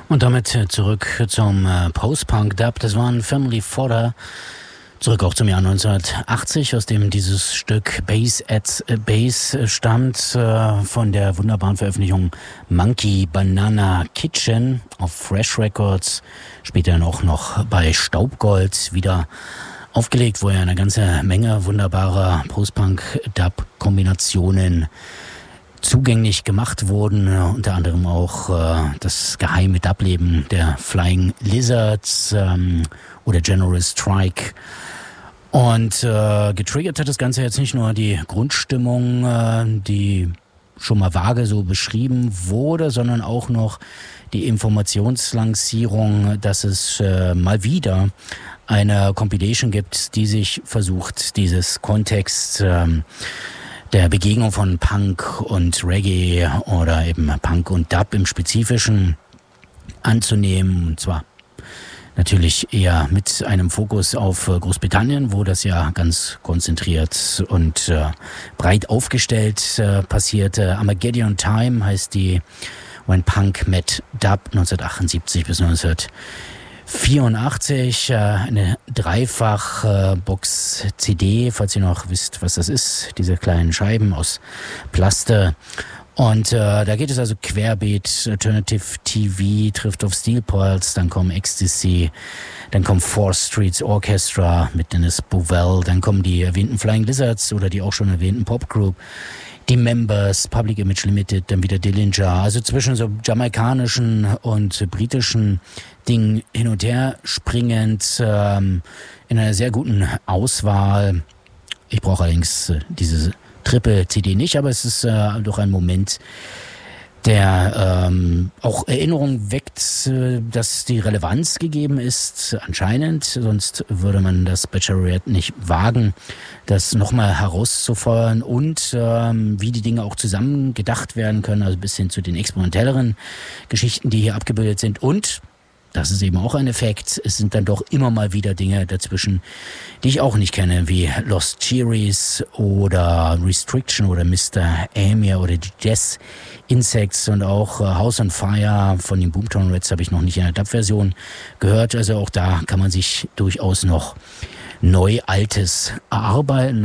Und damit zurück zum Post-Punk-Dub. Das waren Family Fodder. Zurück auch zum Jahr 1980, aus dem dieses Stück Bass at Base stammt, von der wunderbaren Veröffentlichung Monkey Banana Kitchen auf Fresh Records, später dann auch noch bei Staubgold wieder aufgelegt, wo ja eine ganze Menge wunderbarer Post-Punk-Dub-Kombinationen zugänglich gemacht wurden, unter anderem auch das geheime Dub-Leben der Flying Lizards oder General Strike. Und getriggert hat das Ganze jetzt nicht nur die Grundstimmung, die schon mal vage so beschrieben wurde, sondern auch noch die Informationslancierung, dass es mal wieder eine Compilation gibt, die sich versucht, dieses Kontext der Begegnung von Punk und Reggae oder eben Punk und Dub im Spezifischen anzunehmen. Und zwar natürlich eher mit einem Fokus auf Großbritannien, wo das ja ganz konzentriert und breit aufgestellt passierte. Armageddon Time heißt die When Punk Met Dub 1978 bis 1984, eine Dreifach-Box-CD, falls ihr noch wisst, was das ist, diese kleinen Scheiben aus Plaste. Und da geht es also querbeet, Alternative TV trifft auf Steel Pulse, dann kommen Ecstasy, dann kommt Four Streets Orchestra mit Dennis Bovell, dann kommen die erwähnten Flying Lizards oder die auch schon erwähnten Popgroup, die Members, Public Image Limited, dann wieder Dillinger, also zwischen so jamaikanischen und britischen Dingen hin und her springend, in einer sehr guten Auswahl. Ich brauche allerdings diese Triple-CD nicht, aber es ist doch ein Moment, der auch Erinnerung weckt, dass die Relevanz gegeben ist, anscheinend. Sonst würde man das Bachelorette nicht wagen, das nochmal herauszufeuern und wie die Dinge auch zusammen gedacht werden können, also bis hin zu den experimentelleren Geschichten, die hier abgebildet sind. Und das ist eben auch ein Effekt. Es sind dann doch immer mal wieder Dinge dazwischen, die ich auch nicht kenne, wie Lost Cherries oder Restriction oder Mr. Amir oder die Jazz Insects und auch House on Fire von den Boomtown Rats habe ich noch nicht in der Dub-Version gehört. Also auch da kann man sich durchaus noch Neu-Altes erarbeiten.